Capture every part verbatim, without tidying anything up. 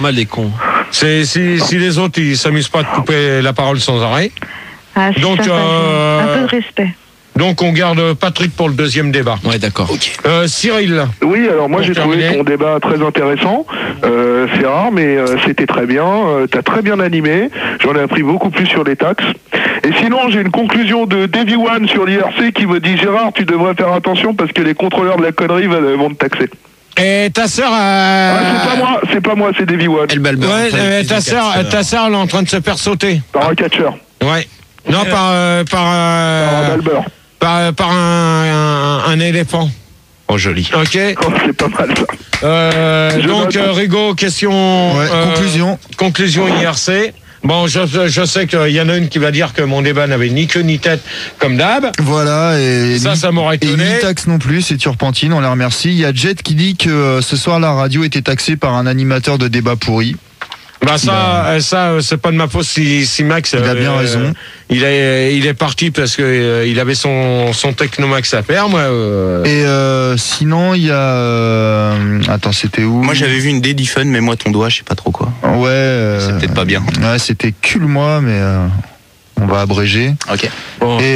Mal des cons. C'est si, si les autres ils s'amusent pas de couper la parole sans arrêt. Ah, c'est Donc, sympa, euh, un peu de respect. Donc on garde Patrick pour le deuxième débat. Ouais, d'accord. Okay. Euh, Cyril. Oui, alors moi j'ai trouvé ton débat très intéressant. Euh, c'est rare, mais euh, c'était très bien. Euh, T'as très bien animé. J'en ai appris beaucoup plus sur les taxes. Et sinon, j'ai une conclusion de Davy One sur l'I R C qui me dit Gérard, tu devrais faire attention parce que les contrôleurs de la connerie vont te taxer. Et ta sœur, euh... ah, c'est pas moi, c'est pas moi, c'est Davy One. Elle balbe. Ouais, euh, ta sœur, ta sœur, elle est en train de se faire sauter. Par un catcheur. Ouais. Non, par euh, par, euh, par un balbeur. Par, par un, un, un éléphant. Oh, joli. Ok. Oh, c'est pas mal ça. Euh, donc, euh, Rigaud, question. Ouais, euh, conclusion. Conclusion I R C. Bon, je, je sais qu'il y en a une qui va dire que mon débat n'avait ni queue ni tête, comme d'hab. Voilà, et ça, ni, ça m'aurait étonné. Et ni taxe non plus, c'est turpentine, on les remercie. Il y a Jet qui dit que euh, ce soir la radio était taxée par un animateur de débat pourri. Bah ça, bah, ça c'est pas de ma faute si, si Max. Il a bien euh, raison. Il est, il est parti parce que euh, il avait son son Technomax à faire. Moi. Euh... Et euh, sinon il y a. Euh... Attends, c'était où? Moi j'avais vu une Daddy Fun, mais moi ton doigt, je sais pas trop quoi. Ouais. Euh... C'est peut-être pas bien. Ouais, c'était cul moi, mais. Euh... On va abréger. Ok. Bon, et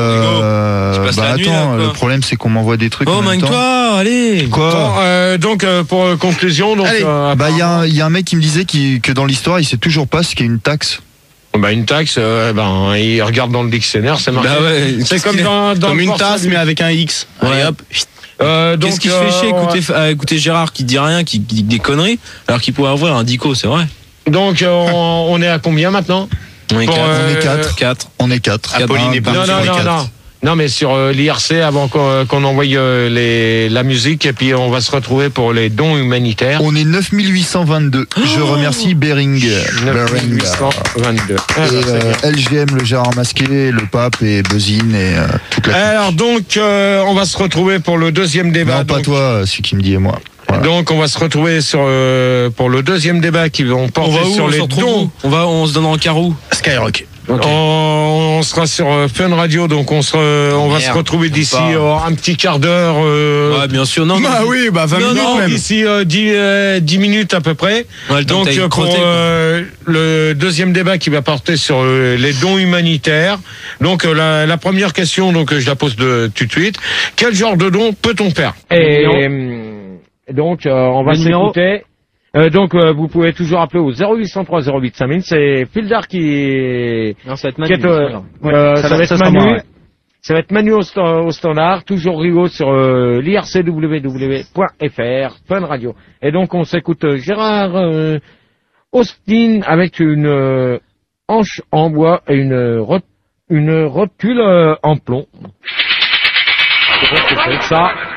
euh, bah attends, nuit, là, le problème c'est qu'on m'envoie des trucs. Oh, magne-toi, allez. Quoi bon, euh, Donc euh, pour euh, conclusion, donc. Euh, bah il y a, y a un mec qui me disait qui, que dans l'histoire il sait toujours pas ce qu'est une taxe. Bah une taxe, euh, ben il regarde dans le dictionnaire, c'est marqué. Bah ouais, c'est comme dans, dans comme une tasse mais avec un X. Ouais. Allez hop. Euh, donc qu'est-ce qui euh, fait chier écouter, euh, écouter Gérard qui dit rien, qui, qui dit des conneries, alors qu'il pourrait avoir un dico, c'est vrai. Donc euh, on, on est à combien maintenant? On est Pour, quatre. Euh, on est quatre. quatre. On est quatre. Apolline est pas non, non, non, non. Non, mais sur euh, l'I R C, avant qu'on qu'on envoie euh, les, la musique, et puis on va se retrouver pour les dons humanitaires. On est neuf mille huit cent vingt-deux. Oh Je remercie Bering. neuf mille huit cent vingt-deux. Et euh, L G M, le Gérard Masqué, le Pape et Buzzine et euh, toute la Alors, donc, euh, on va se retrouver pour le deuxième débat. Non, pas donc... toi, celui qui me dit et moi. Voilà. Donc, on va se retrouver sur euh, pour le deuxième débat qui vont porter on va où, sur on les dons. On va, on se donne en carreau. Skyrock. Okay. On, on sera sur euh, Fun Radio, donc on, sera, on va Merde, se retrouver d'ici euh, un petit quart d'heure. Euh... Ouais, bien sûr, non. Bah non, oui, bah vingt non, minutes non, même. D'ici euh, dix, euh, dix minutes à peu près. Ouais, donc euh, pour euh, le deuxième débat qui va porter sur euh, les dons humanitaires. Donc euh, la, la première question, donc je la pose de tout de suite. Quel genre de don peut-on faire? Et donc euh, on va s'écouter. Euh, donc euh, vous pouvez toujours appeler au zéro huit cent trois zéro huit cinq mille. C'est Fildar qui non, ça va être Manu, qui est, euh, ouais, euh, ça, ça va, va être ça Manu moi, ouais. Ça va être Manu au, st au standard, toujours Rigaud sur euh, l'I R C W W point F R, Fun Radio. Et donc on s'écoute euh, Gérard euh, Austin avec une euh, hanche en bois et une, rot une rotule euh, en plomb. C'est ça.